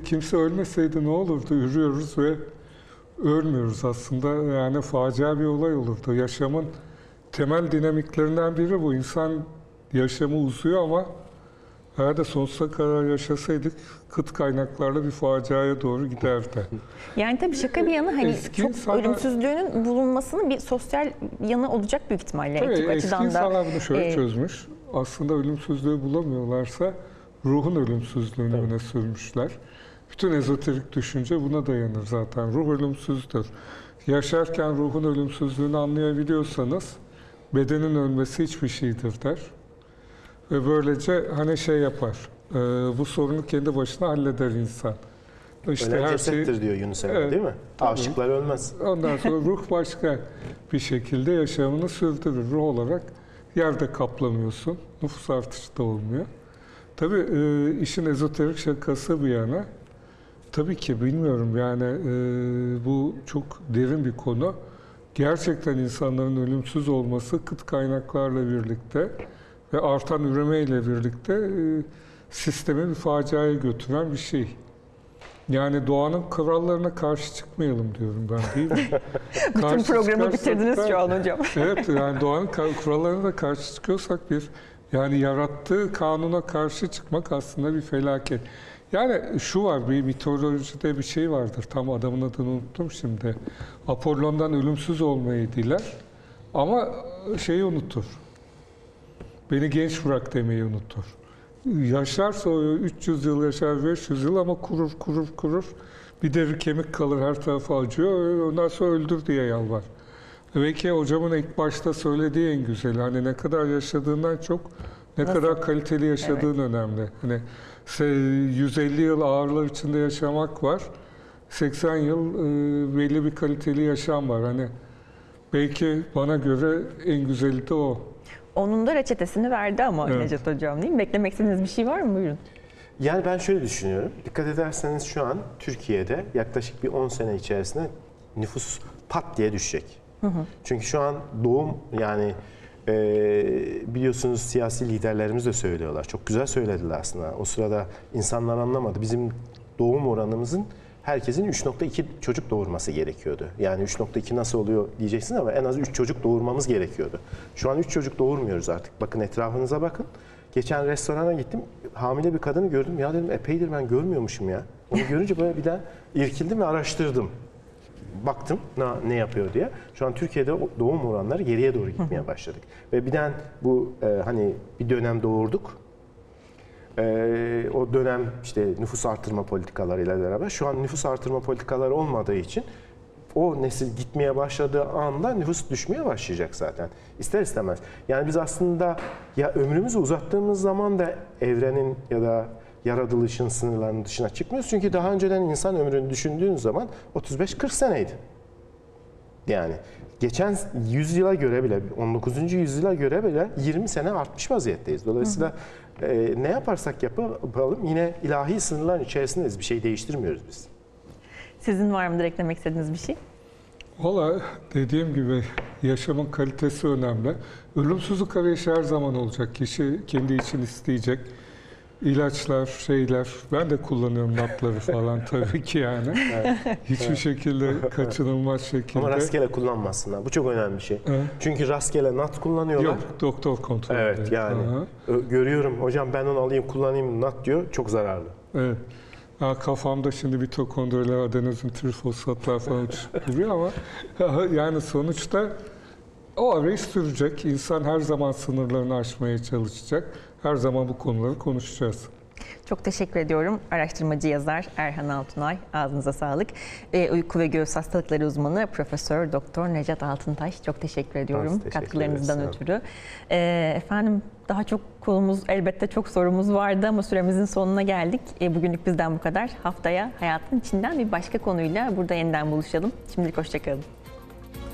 kimse ölmeseydi ne olurdu? Ürüyoruz ve ölmüyoruz aslında. Yani facia bir olay olurdu. Yaşamın temel dinamiklerinden biri bu. İnsan yaşamı uzuyor ama herhalde sonsuza kadar yaşasaydık kıt kaynaklarla bir faciaya doğru giderdi. Yani tabii şaka bir yana hani çok ölümsüzlüğünün bulunmasının bir sosyal yanı olacak büyük ihtimalle. Tabii, etik eski açıdan da. insanlar bunu şöyle çözmüş. Aslında ölümsüzlüğü bulamıyorlarsa ruhun ölümsüzlüğünü öne sürmüşler. Bütün ezoterik düşünce buna dayanır zaten. Ruh ölümsüzdür. Yaşarken ruhun ölümsüzlüğünü anlayabiliyorsanız bedenin ölmesi hiçbir şeydir der. Ve böylece hani şey yapar, bu sorunu kendi başına halleder insan. İşte ölen cesettir diyor Yunus Emre, evet, değil mi? Aşıklar ölmez. Ondan sonra ruh başka bir şekilde yaşamını sürdürür. Ruh olarak yerde kaplamıyorsun, nüfus artışı da olmuyor. Tabii işin ezoterik şakası bir yana, tabii ki bilmiyorum yani bu çok derin bir konu. Gerçekten insanların ölümsüz olması kıt kaynaklarla birlikte ve artan üremeyle birlikte sistemi bir faciaya götüren bir şey. Yani doğanın kurallarına karşı çıkmayalım diyorum ben, değil mi? Bütün programı bitirdiniz şu an hocam. Evet, yani doğanın kurallarına da karşı çıkıyorsak yani yarattığı kanuna karşı çıkmak aslında bir felaket. Yani şu var, bir mitolojide bir şey vardır, tam adamın adını unuttum şimdi. Apollon'dan ölümsüz olmayı diler ama şeyi unutur. Beni genç bırak demeyi unutur. Yaşarsa 300 yıl yaşar, 500 yıl ama kurur. Bir deri kemik kalır, her tarafı acıyor. Ondan sonra öldür diye yalvar. Belki hocamın ilk başta söylediği en güzel. Hani ne kadar yaşadığından çok ne kadar kaliteli yaşadığın önemli. Hani 150 yıl ağırlar içinde yaşamak var. 80 yıl belli bir kaliteli yaşam var. Hani belki bana göre en güzeli de o. Onun da reçetesini verdi ama Necat Hocam, değil mi? Beklemek istediğiniz bir şey var mı? Buyurun. Yani ben şöyle düşünüyorum. Dikkat ederseniz şu an Türkiye'de yaklaşık bir 10 sene içerisinde nüfus pat diye düşecek. Çünkü şu an doğum, yani biliyorsunuz siyasi liderlerimiz de söylüyorlar. Çok güzel söylediler aslında. O sırada insanlar anlamadı. Bizim doğum oranımızın herkesin 3.2 çocuk doğurması gerekiyordu. Yani 3.2 nasıl oluyor diyeceksin ama en az 3 çocuk doğurmamız gerekiyordu. Şu an 3 çocuk doğurmuyoruz artık. Bakın etrafınıza bakın. Geçen restorana gittim. Hamile bir kadını gördüm. Ya dedim epeydir ben görmüyormuşum ya. Onu görünce böyle bir daha irkildim ve araştırdım. Baktım ne yapıyor diye. Şu an Türkiye'de doğum oranları geriye doğru gitmeye başladık. Ve birden bu hani bir dönem doğurduk. O dönem işte nüfus artırma politikalarıyla beraber şu an nüfus artırma politikaları olmadığı için o nesil gitmeye başladığı anda nüfus düşmeye başlayacak zaten. İster istemez. Yani biz aslında ya ömrümüzü uzattığımız zaman da evrenin ya da yaratılışın sınırlarının dışına çıkmıyoruz. Çünkü daha önceden insan ömrünü düşündüğünüz zaman 35-40 seneydi. Yani geçen yüzyıla göre bile, 19. yüzyıla göre bile 20 sene artmış vaziyetteyiz. Dolayısıyla ne yaparsak yapalım yine ilahi sınırların içerisindeyiz. Bir şey değiştirmiyoruz biz. Sizin var mıdır eklemek istediğiniz bir şey? Valla dediğim gibi yaşamın kalitesi önemli. Ölümsüzlük arayışı her zaman olacak. Kişi kendi için isteyecek. İlaçlar, şeyler, ben de kullanıyorum natları falan tabii ki yani. Hiçbir şekilde kaçınılmaz şekilde. Ama rastgele kullanmasınlar. Bu çok önemli bir şey. Çünkü rastgele nat kullanıyorlar. Yok, doktor kontrolü. Evet, yani. Görüyorum, hocam ben onu alayım kullanayım nat diyor, çok zararlı. Evet. Kafamda şimdi mitokondriler, adenozin trifosfatlar falan duruyor ama yani sonuçta o arayış sürecek. İnsan her zaman sınırlarını aşmaya çalışacak. Her zaman bu konuları konuşacağız. Çok teşekkür ediyorum. Araştırmacı yazar Erhan Altunay, ağzınıza sağlık. Uyku ve göğüs hastalıkları uzmanı Profesör Doktor Necat Altıntaş, çok teşekkür ediyorum katkılarınızdan ötürü. Efendim daha çok konumuz, elbette çok sorumuz vardı ama süremizin sonuna geldik. Bugünlük bizden bu kadar. Haftaya hayatın içinden bir başka konuyla burada yeniden buluşalım. Şimdilik hoşça kalın.